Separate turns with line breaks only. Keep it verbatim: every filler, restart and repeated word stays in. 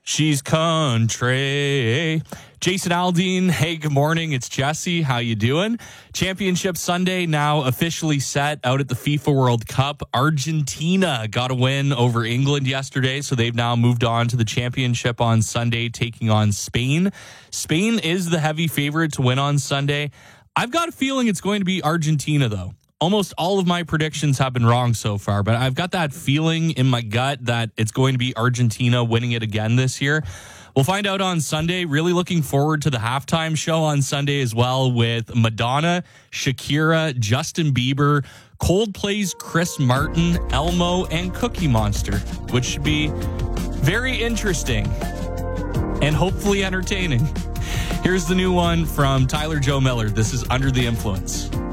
She's country. Jason Aldean, hey, good morning. It's Jesse. How you doing? Championship Sunday now officially set out at the FIFA World Cup. Argentina got a win over England yesterday, so they've now moved on to the championship on Sunday, taking on Spain. Spain is the heavy favorite to win on Sunday. I've got a feeling it's going to be Argentina, though. Almost all of my predictions have been wrong so far, but I've got that feeling in my gut that it's going to be Argentina winning it again this year. We'll find out on Sunday. Really looking forward to the halftime show on Sunday as well with Madonna, Shakira, Justin Bieber, Coldplay's Chris Martin, Elmo, and Cookie Monster, which should be very interesting and hopefully entertaining. Here's the new one from Tyler Joe Miller. This is Under the Influence.